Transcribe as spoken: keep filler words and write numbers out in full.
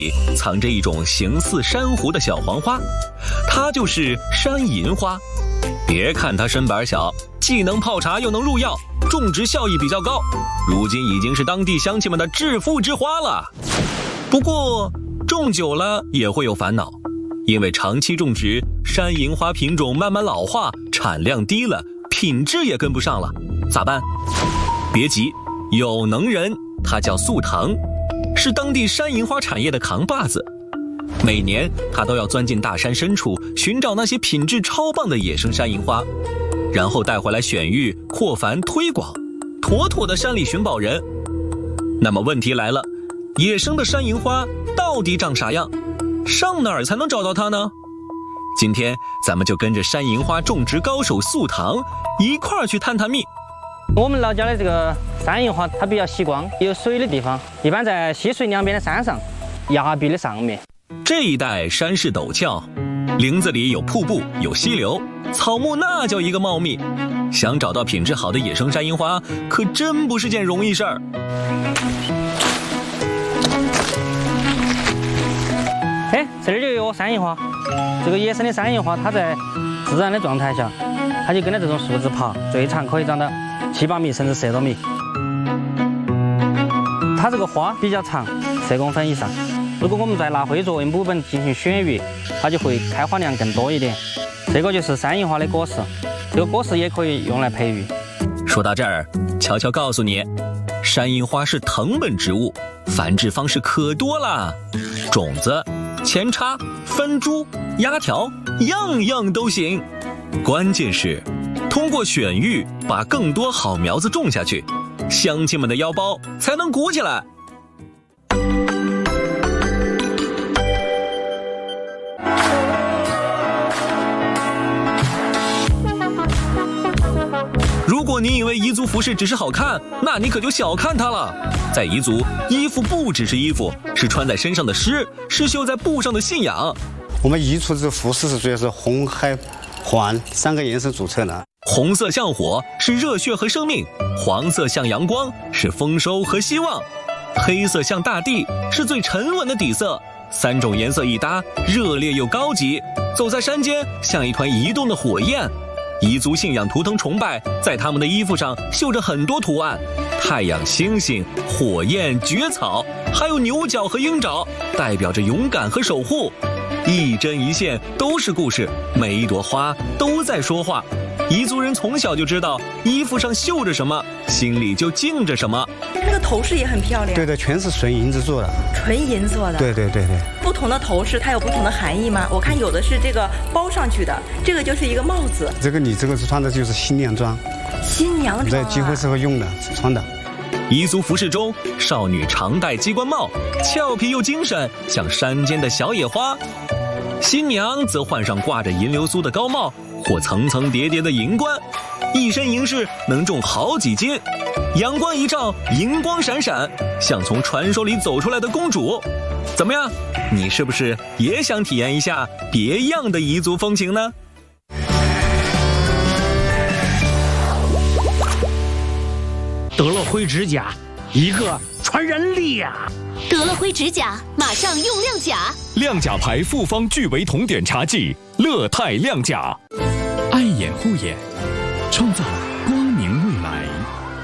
藏着一种形似珊瑚的小黄花，它就是山银花。别看它身板小，既能泡茶又能入药，种植效益比较高，如今已经是当地乡亲们的致富之花了。不过种久了也会有烦恼，因为长期种植，山银花品种慢慢老化，产量低了，品质也跟不上了，咋办？别急，有能人，他叫素腾，是当地山银花产业的扛把子。每年他都要钻进大山深处，寻找那些品质超棒的野生山银花，然后带回来选育、扩繁、推广，妥妥的山里寻宝人。那么问题来了，野生的山银花到底长啥样？上哪儿才能找到它呢？今天咱们就跟着山银花种植高手素腾一块儿去探探秘。 我们老家的这个山银花，它比较喜光，有水的地方，一般在溪水两边的山上、崖壁的上面。 这一带山势陡峭，林子里有瀑布，有溪流，草木那叫一个茂密。想找到品质好的野生山银花，可真不是件容易事儿。 哎，这里就有山银花。这个野生的山银花，它在自然的状态下，它就跟着这种树枝爬，最长可以长到七八米甚至十多米。它这个花比较长，十公分以上。如果我们再拿灰作为母本进行选育，它就会开花量更多一点。这个就是山银花的果实，这个果实也可以用来培育。 说到这儿，悄悄告诉你，山银花是藤本植物，繁殖方式可多了，种子、扦插、分株、压条，样样都行。关键是通过选育，把更多好苗子种下去，乡亲们的腰包才能鼓起来。如果你以为彝族服饰只是好看，那你可就小看它了。在彝族，衣服不只是衣服，是穿在身上的诗，是绣在布上的信仰。 我们彝族这服饰是主要是红、黑、黄三个颜色组成的。 红色像火，是热血和生命；黄色像阳光，是丰收和希望；黑色像大地，是最沉稳的底色。三种颜色一搭，热烈又高级。走在山间，像一团移动的火焰。彝族信仰图腾崇拜，在他们的衣服上绣着很多图案，太阳、星星、火焰、蕨草，还有牛角和鹰爪，代表着勇敢和守护。一针一线都是故事，每一朵花都在说话。彝族人从小就知道，衣服上绣着什么，心里就静着什么。 这个头饰也很漂亮。 对的，全是纯银子做的。 纯银做的。 对对对对。 不同的头饰它有不同的含义吗？我看有的是这个包上去的，这个就是一个帽子。 这个你这个是穿的就是新娘装。 新娘装、啊。 在结婚时候用的，穿的。 彝族服饰中，少女常戴鸡冠帽，俏皮又精神，像山间的小野花。新娘则换上挂着银流苏的高帽或层层叠叠的银冠，一身银饰能重好几斤，阳光一照，银光闪闪，像从传说里走出来的公主。怎么样，你是不是也想体验一下别样的彝族风情呢？ 德乐辉指甲，一个传人力呀、啊！ 德乐辉指甲，马上用亮甲。 亮甲牌复方聚维酮碘茶剂，乐泰亮甲。 爱眼护眼，创造